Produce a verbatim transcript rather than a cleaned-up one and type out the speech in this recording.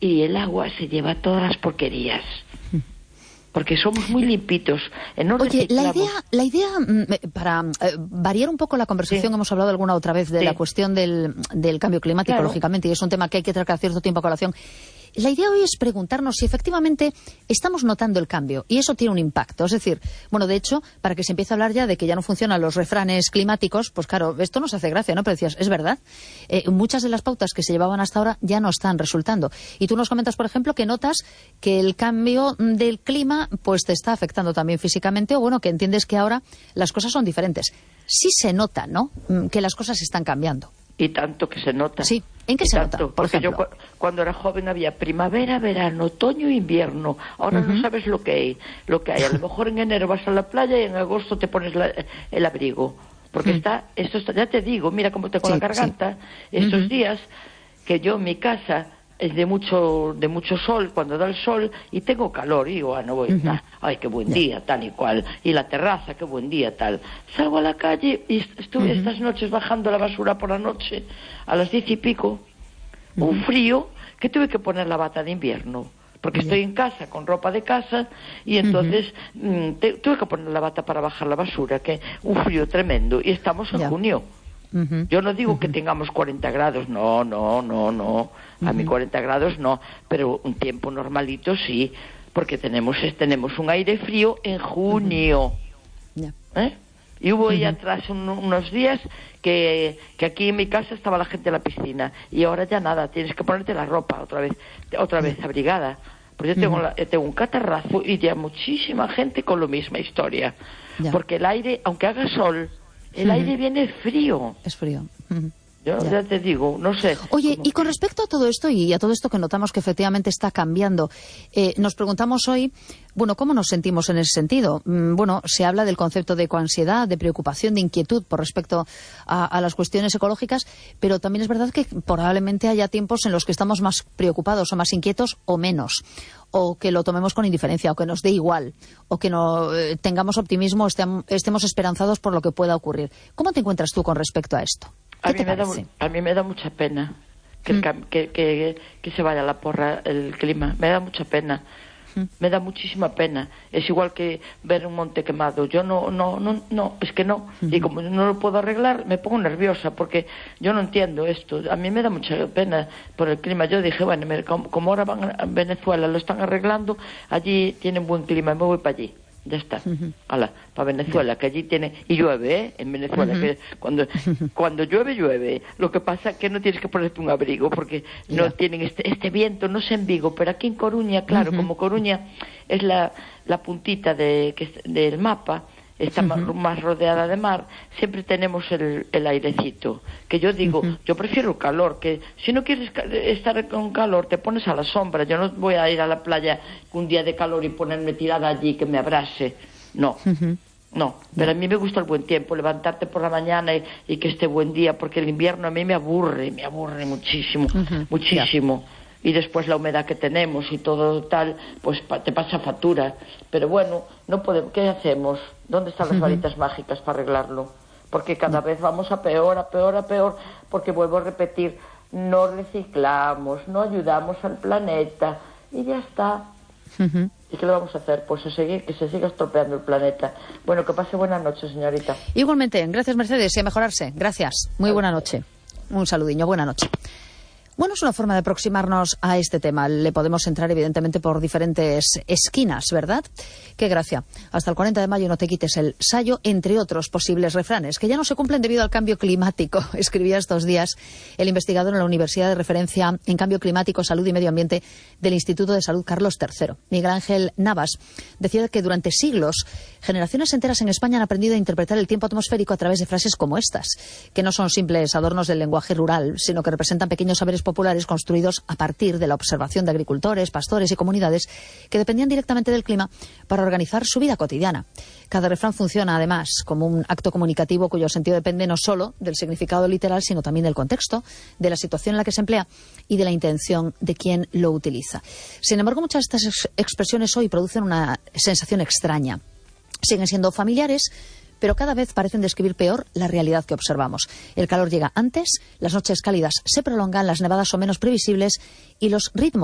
y el agua se lleva todas las porquerías. Porque somos muy limpitos. No Oye, la idea, la idea para eh, variar un poco la conversación, sí. Hemos hablado alguna otra vez de sí. la cuestión del, del cambio climático, claro. Lógicamente, y es un tema que hay que tratar cierto tiempo a colación. La idea hoy es preguntarnos si efectivamente estamos notando el cambio y eso tiene un impacto. Es decir, bueno, de hecho, para que se empiece a hablar ya de que ya no funcionan los refranes climáticos, pues claro, esto nos hace gracia, ¿no? Pero decías, es verdad, eh, muchas de las pautas que se llevaban hasta ahora ya no están resultando. Y tú nos comentas, por ejemplo, que notas que el cambio del clima pues te está afectando también físicamente, o bueno, que entiendes que ahora las cosas son diferentes. Sí se nota, ¿no?, que las cosas están cambiando. Y tanto que se nota. Sí. ¿En qué y se tanto, nota, por porque ejemplo? yo cu cuando era joven había primavera, verano, otoño, invierno. Ahora uh-huh. no sabes lo que hay. Lo que hay. A lo mejor en enero vas a la playa y en agosto te pones la, el abrigo. Porque uh-huh. está, esto está, ya te digo, mira cómo tengo sí, la garganta. Sí. Estos uh-huh. días que yo en mi casa es de mucho de mucho sol, cuando da el sol, y tengo calor, y digo, ah, no voy a estar, uh-huh. ay, qué buen día, tal y cual, y la terraza, qué buen día, tal. Salgo a la calle y estuve uh-huh. estas noches bajando la basura por la noche, a las diez y pico, uh-huh. un frío, que tuve que poner la bata de invierno, porque uh-huh. estoy en casa, con ropa de casa, y entonces uh-huh. mmm, te, tuve que poner la bata para bajar la basura, que un frío tremendo, y estamos en yeah. junio. Uh-huh. Yo no digo uh-huh. que tengamos cuarenta grados, no, no, no, no, a uh-huh. mí cuarenta grados no, pero un tiempo normalito sí, porque tenemos tenemos un aire frío en junio. Uh-huh. Yeah. ¿Eh? Y hubo ahí uh-huh. atrás un, unos días que, que aquí en mi casa estaba la gente en la piscina, y ahora ya nada, tienes que ponerte la ropa otra vez, otra vez uh-huh. abrigada. Porque yo tengo, uh-huh. la, yo tengo un catarrazo y ya muchísima gente con la misma historia, yeah. porque el aire, aunque haga sol, el uh-huh. aire viene frío. Es frío. Uh-huh. Yo ya. ya te digo, no sé. Oye, cómo... y con respecto a todo esto y a todo esto que notamos que efectivamente está cambiando, eh, nos preguntamos hoy, bueno, ¿cómo nos sentimos en ese sentido? Mm, bueno, se habla del concepto de coansiedad, de preocupación, de inquietud por respecto a, a las cuestiones ecológicas, pero también es verdad que probablemente haya tiempos en los que estamos más preocupados o más inquietos o menos, o que lo tomemos con indiferencia, o que nos dé igual, o que no eh, tengamos optimismo, estem, estemos esperanzados por lo que pueda ocurrir. ¿Cómo te encuentras tú con respecto a esto? A mí, me da, a mí me da mucha pena que, mm. el, que, que, que se vaya a la porra el clima. Me da mucha pena. Mm. Me da muchísima pena. Es igual que ver un monte quemado. Yo no, no, no, no, es que no. Mm-hmm. Y como no lo puedo arreglar, me pongo nerviosa porque yo no entiendo esto. A mí me da mucha pena por el clima. Yo dije, bueno, como, como ahora van a Venezuela, lo están arreglando, allí tienen buen clima, me voy para allí. Ya está, uh-huh. Ala, para Venezuela, yeah. que allí tiene, y llueve, ¿eh? En Venezuela, uh-huh. que cuando cuando llueve, llueve. Lo que pasa es que no tienes que ponerte un abrigo, porque yeah. no tienen este este viento, no sé en Vigo, pero aquí en Coruña, claro, uh-huh. como Coruña es la, la puntita de, que, del mapa, está uh-huh. más, más rodeada de mar, siempre tenemos el, el airecito, que yo digo, uh-huh. yo prefiero el calor, que si no quieres estar con calor, te pones a la sombra. Yo no voy a ir a la playa un día de calor y ponerme tirada allí que me abrase, no, uh-huh. no, pero a mí me gusta el buen tiempo, levantarte por la mañana y, y que esté buen día, porque el invierno a mí me aburre, me aburre muchísimo, uh-huh. muchísimo. Yeah. Y después la humedad que tenemos y todo tal, pues pa, te pasa factura. Pero bueno, no podemos, ¿qué hacemos? ¿Dónde están las varitas uh-huh. mágicas para arreglarlo? Porque cada uh-huh. vez vamos a peor, a peor, a peor, porque vuelvo a repetir, no reciclamos, no ayudamos al planeta, y ya está. Uh-huh. ¿Y qué le vamos a hacer? Pues a seguir, que se siga estropeando el planeta. Bueno, que pase buena noche, señorita. Igualmente, gracias, Mercedes, y a mejorarse. Gracias, muy buena noche. Un saludiño, buena noche. Bueno, es una forma de aproximarnos a este tema. Le podemos entrar, evidentemente, por diferentes esquinas, ¿verdad? Qué gracia. Hasta el cuarenta de mayo no te quites el sayo, entre otros posibles refranes, que ya no se cumplen debido al cambio climático. Escribía estos días el investigador en la Universidad de Referencia en Cambio Climático, Salud y Medio Ambiente del Instituto de Salud Carlos tercero. Miguel Ángel Navas decía que durante siglos generaciones enteras en España han aprendido a interpretar el tiempo atmosférico a través de frases como estas, que no son simples adornos del lenguaje rural, sino que representan pequeños saberes populares construidos a partir de la observación de agricultores, pastores y comunidades que dependían directamente del clima para organizar su vida cotidiana. Cada refrán funciona, además, como un acto comunicativo cuyo sentido depende no solo del significado literal, sino también del contexto, de la situación en la que se emplea y de la intención de quien lo utiliza. Sin embargo, muchas de estas expresiones hoy producen una sensación extraña. Siguen siendo familiares, pero cada vez parecen describir peor la realidad que observamos. El calor llega antes, las noches cálidas se prolongan, las nevadas son menos previsibles y los ritmos